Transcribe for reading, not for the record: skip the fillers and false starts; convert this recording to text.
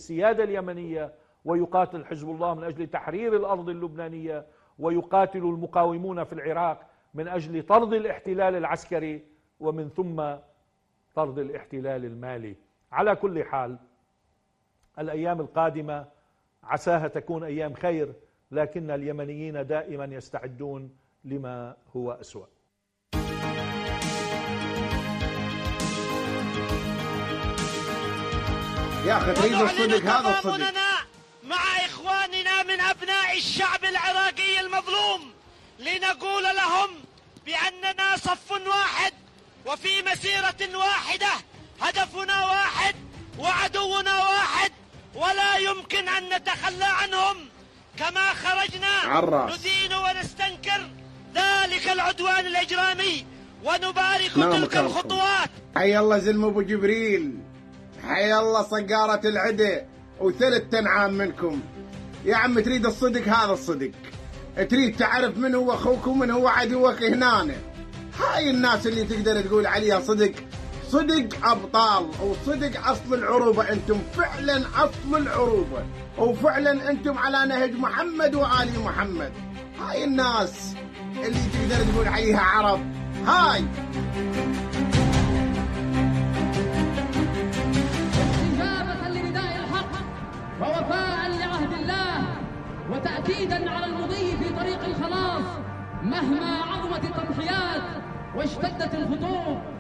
السيادة اليمنية، ويقاتل حزب الله من أجل تحرير الأرض اللبنانية، ويقاتل المقاومون في العراق من أجل طرد الاحتلال العسكري ومن ثم طرد الاحتلال المالي. على كل حال الأيام القادمة عساها تكون أيام خير، لكن اليمنيين دائما يستعدون لما هو أسوأ. يا أخي تريد الصدق، هذا الصدق. مع إخواننا من أبناء الشعب العراقي المظلوم لنقول لهم بأننا صف واحد وفي مسيرة واحدة، هدفنا واحد وعدونا واحد، ولا يمكن أن نتخلى عنهم. كما خرجنا ندين ونستنكر ذلك العدوان الإجرامي ونبارك تلك الخطوات. حي الله زلم أبو جبريل، حي الله صقارة العدة وثلث تنعام منكم. يا عم تريد الصدق، هذا الصدق. تريد تعرف من هو أخوك ومن هو عدوك هنا. هاي الناس اللي تقدر تقول عليها صدق، صدق أبطال وصدق أصل العروبة. أنتم فعلا أصل العروبة، وفعلا أنتم على نهج محمد وآل محمد. هاي الناس اللي تقدر تقول عليها عرب. هاي استجابة لنداء الحق ووفاء لعهد الله وتأكيدا على المضي في طريق الخلاص مهما عظمت التضحيات واشتدت الخطوب.